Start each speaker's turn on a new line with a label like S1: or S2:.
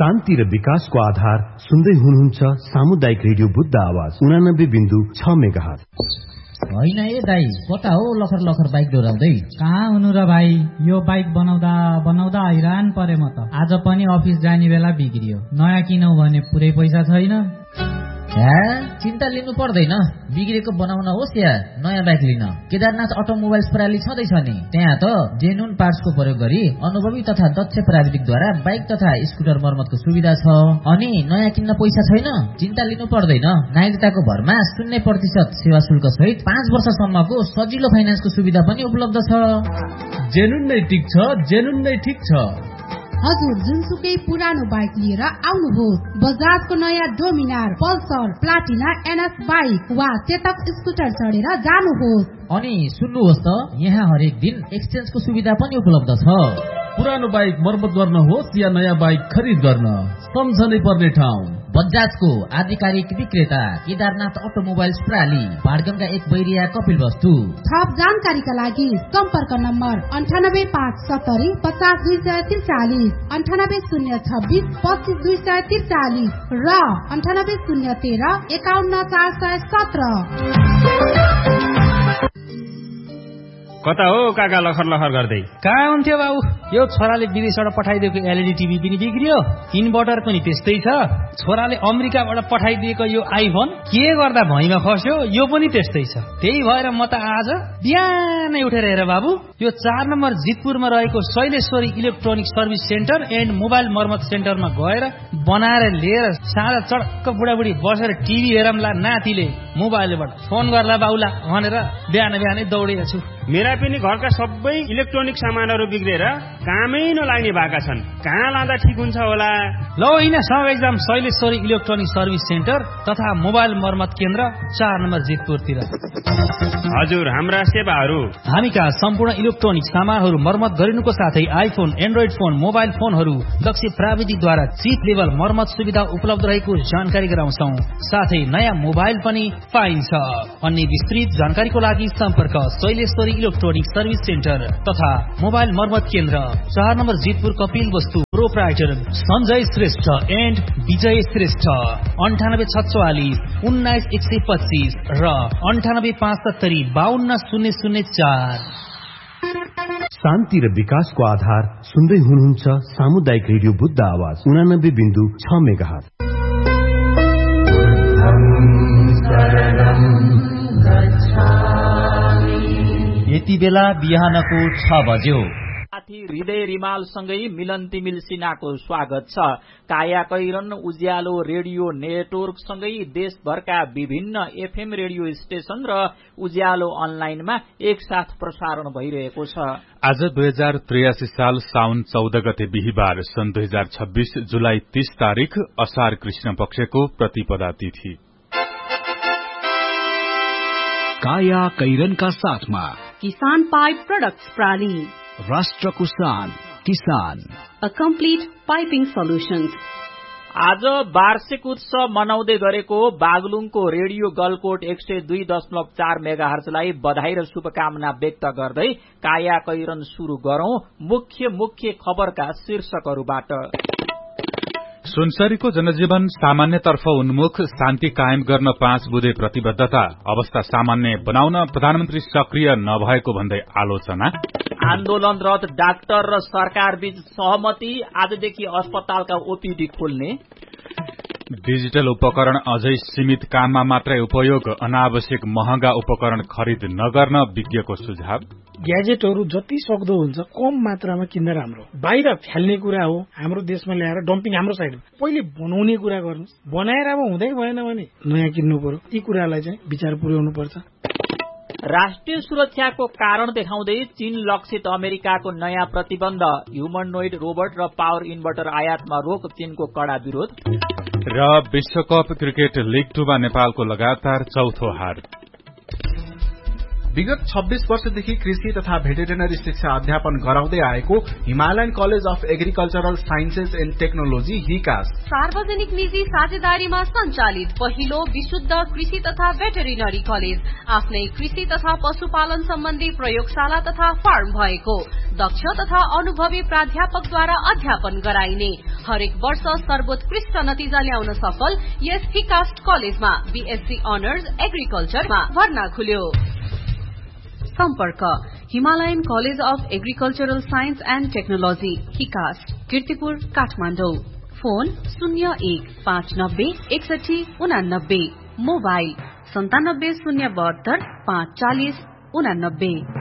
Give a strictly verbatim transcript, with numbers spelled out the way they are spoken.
S1: शान्ति र विकासको आधार सुन्दै हुनुहुन्छ सामुदायिक रेडियो बुद्ध आवाज उनानब्बे बिन्दु छ मेगाहर्ज।
S2: होइन ए दाई, कता हो लखर लखर बाइक डोराउँदै?
S3: कहाँ हुनु र भाइ, यो बाइक बनाउँदा बनाउँदा हैरान परे म त। आज पनि अफिस जाने बेला बिग्रियो। नयाँ किनौ भने पुरै पैसा छैन।
S2: हे, चिन्ता लिनु पर्दैन, बिग्रेको बनाउन होस् या नयाँ बाइक लिन केदारनाथ अटोमोबाइल्स प्रणाली छँदैछ नि। त्यहाँ त जेन्युन पार्ट्सको प्रयोग गरी अनुभवी तथा दक्ष प्राविधिकद्वारा बाइक तथा स्कुटर मर्मतको सुविधा छ। अनि नयाँ किन्न पैसा छैन, चिन्ता लिनु पर्दैन। नागरिकताको भरमा शून्य प्रतिशत सेवा शुल्क सहित पाँच वर्षसम्मको सजिलो फाइनेन्सको सुविधा पनि उपलब्ध छ।
S4: जेन्युन नै ठिक छ, जेन्युन नै ठिक छ।
S5: हजुर जुनसुकै पुरानो बाइक लिएर आउनुहोस्। बजाजको नयाँ Dominar, Pulsar, Platina, NS bike वा चेतक स्कुटर चढेर जानुहोस्।
S2: अनि सुन्नुहोस् त, यहाँ हरेक दिन एक्सचेन्जको सुविधा पनि उपलब्ध छ।
S4: पुरानो बाइक मर्मत गर्न होस् या नयाँ बाइक खरिद गर्न, सम्झनै पर्ने ठाउँ
S2: बजाजको आधिकारिक विक्रेता केदारनाथ अटोमोबाइल्स प्रणाली, बाडगंगा एक बैरिया कपिल वस्तु।
S5: थप जानकारीका लागि सम्पर्क नम्बर अन्ठानब्बे पाँच सत्तरी पचास दुई सय त्रिचालिस, अन्ठानब्बे शून्य छब्बिस पच्चिस दुई सय त्रिचालिस र अन्ठानब्बे शून्य तेह्र एकाउन्न चार सय सत्र।
S6: कता हो काका लखर लखर गर्दै?
S3: कहाँ हुन्थ्यो बाबु, यो छोराले विदेशबाट पठाइदिएको एलइडी टिभी पनि बिग्रियो, इन्भर्टर पनि त्यस्तै छ। छोराले अमेरिकाबाट पठाइदिएको यो आइफोन के गर्दा भैँमा खस्यो, यो पनि त्यस्तै छ। त्यही भएर म त आज बिहानै उठेर हेर बाबु, यो चार नम्बर जितपुरमा रहेको Shaileshwari electronic service centre and mobile मर्मत सेन्टरमा गएर बनाएर लिएर साँझ चड्क बुढाबुढी बसेर टिभी हेरमला, नातिले मोबाइलबाट फोन गर्ला बाउला भनेर बिहान बिहानै दौडेको छु।
S6: मेरा पनि घरका सबै इलेक्ट्रोनिक सामानहरू बिग्रेर कामै नलाग्ने भएका छन्। कहाँ लाँदा ठिक हुन्छ होला?
S3: ल होइन, सँगै जाम शैलेश्वरी इलेक्ट्रोनिक सर्भिस सेन्टर तथा मोबाइल मर्मत केन्द्र चार नम्बर जितपुरतिर।
S6: हजुर, हाम्रा सेवाहरू
S3: हामीका सम्पूर्ण इलेक्ट्रोनिक सामानहरू मर्मत गरिनुको साथै आइफोन, एन्ड्रोइड फोन, मोबाइल फोनहरू दक्ष प्राविधिकद्वारा चिप लेभल मर्मत सुविधा उपलब्ध रहेको जानकारी गराउँछौँ। साथै नयाँ मोबाइल पनि पाइन्छ। अन्य विस्तृत जानकारीको लागि सम्पर्क शैलेश्वरी इलेक्ट्रोनिक सर्भिस सेन्टर तथा मोबाइल मर्मत केन्द्र चार नम्बर जितपुर कपिल वस्तु। प्रोप्राइटर सञ्जय श्रेष्ठ एन्ड विजय श्रेष्ठ। अन्ठानब्बे छत्वालिस उन्नाइस एक सय पच्चिस र अन्ठानब्बे पाँच सत्तरी बाहन्न शून्य शून्य चार।
S1: शान्ति र विकासको आधार सुन्दै हुनुहुन्छ सामुदायिक रेडियो बुद्ध आवाज उनानब्बे बिन्दु छ मेगाहर्ज।
S2: यति बेला बिहानको छ बज्यो।
S7: साथी हृदय रिमालसँगै मिलन तिमिल सिन्हाको स्वागत छ। काया कैरन उज्यालो रेडियो नेटवर्कसँगै देशभरका विभिन्न एफएम रेडियो स्टेशन र उज्यालो अनलाइनमा एकसाथ प्रसारण भइरहेको छ।
S8: आज दुई हजार त्रियासी साल साउन चौध गते बिहिबार सन् दुई हजार छब्बीस जुलाई तीस तारीक असार कृष्ण पक्षको प्रतिपदा तिथि।
S9: काया कैरनका साथमा
S10: किसान पाइप प्रोडक्ट्स प्रणाली,
S9: राष्ट्रको शान किसान,
S10: अ कम्प्लिट पाइपिङ सोल्युशन्स।
S7: आज वार्षिक उत्सव मनाउँदै गरेको बागलुङको रेडियो गलकोट एक सय दुई दशमलव चार मेगाहर्जलाई बधाई र शुभकामना व्यक्त गर्दै काया कैरन शुरू गरौं मुख्य मुख्य खबरका शीर्षकहरूबाट।
S8: सुनसरीको जनजीवन सामान्यतर्फ उन्मुख, शान्ति कायम गर्न पाँच बुँदे प्रतिबद्धता, अवस्था सामान्य बनाउन प्रधानमन्त्री सक्रिय नभएको भन्दै आलोचना।
S7: आन्दोलनरत डाक्टर र सरकार बीच सहमति, आजदेखि अस्पतालका ओपीडी खोल्ने।
S8: डिजिटल उपकरण अझै सीमित काममा मात्रै उपयोग, अनावश्यक महँगा उपकरण खरिद नगर्न विज्ञको सुझाव।
S11: ग्याजेटहरू जति सक्दो हुन्छ कम मात्रामा किन्दा राम्रो। बाहिर फ्याल्ने कुरा हो, हाम्रो देशमा ल्याएर डम्पिङ हाम्रो साइडमा। पहिले बनाउने कुरा गर्नुहोस्, बनाएर अब हुँदै भएन भने नयाँ किन्नु पर्यो। यी कुरालाई चाहिँ विचार पुर्याउनु पर्छ।
S7: राष्ट्रिय सुरक्षाको कारण देखाउँदै चीन लक्षित अमेरिकाको नयाँ प्रतिबन्ध, ह्युमनोइड रोबोट र पावर इन्भर्टर आयातमा रोक, चीनको कड़ा विरोध।
S8: र विश्वकप क्रिकेट लीग टूमा नेपालको लगातार चौथो हार।
S12: विगत छब्बीस वर्षदेखि कृषि तथा भेटेरिनरी शिक्षा अध्यापन गराउँदै आएको Himalayan college of agricultural sciences and technology हिकास
S10: सार्वजनिक निजी साझेदारीमा सञ्चालित पहिलो विशुद्ध कृषि तथा भेटेरिनरी कलेज, आफ्नै कृषि तथा पशुपालन सम्बन्धी प्रयोगशाला तथा फार्म भएको, दक्ष तथा अनुभवी प्राध्यापकद्वारा अध्यापन गराइने, हरेक वर्ष सर्वोत्कृष्ट नतिजा ल्याउन सफल यस हिकास्ट कलेजमा बीएससी अनर्स एग्रिकल्चरमा भर्ना खुल्यो। सम्पर्क Himalayan college of agricultural science and technology हिकास्ट Kirtipur Kathmandu. Phone शून्य एक पाँच नब्बे एकसठी उनानब्बे मोबाइल सन्तानब्बे शून्य बहत्तर पाँच चालिस उनानब्बे।